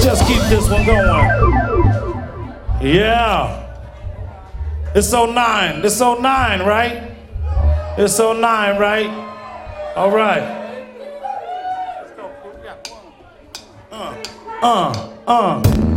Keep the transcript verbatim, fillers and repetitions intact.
just keep this one going. Yeah. It's oh nine. It's oh nine, right? It's oh nine, right? All right. Uh, uh, uh.